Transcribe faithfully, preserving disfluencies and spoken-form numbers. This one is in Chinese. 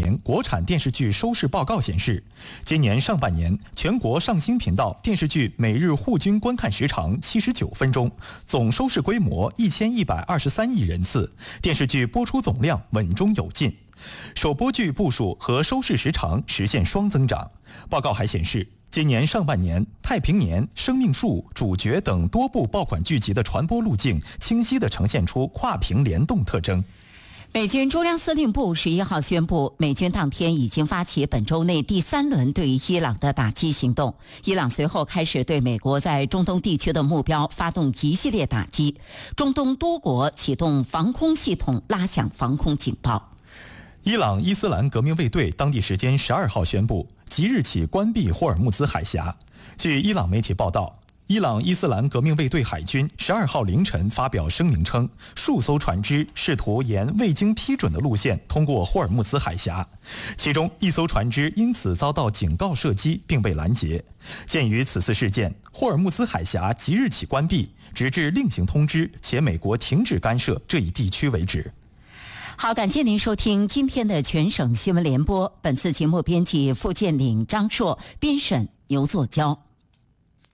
年国产电视剧收视报告显示，今年上半年全国上星频道电视剧每日户均观看时长七十九分钟，总收视规模一千一百二十三亿人次，电视剧播出总量稳中有进，首播剧部数和收视时长实现双增长。报告还显示，今年上半年，《太平年》《生命树》《主角》等多部爆款剧集的传播路径清晰地呈现出跨屏联动特征。 美军中央司令部十一号宣布，美军当天已经发起本周内第三轮对伊朗的打击行动。伊朗随后开始对美国在中东地区的目标发动一系列打击，中东多国启动防空系统，拉响防空警报。 伊朗伊斯兰革命卫队当地时间十二号宣布，即日起关闭霍尔木兹海峡。据伊朗媒体报道，伊朗伊斯兰革命卫队海军十二号凌晨发表声明称，数艘船只试图沿未经批准的路线通过霍尔木兹海峡，其中一艘船只因此遭到警告射击并被拦截。鉴于此次事件，霍尔木兹海峡即日起关闭，直至另行通知，且美国停止干涉这一地区为止。 好，感谢您收听今天的全省新闻联播。本次节目编辑付建岭、张硕，编审牛作娇。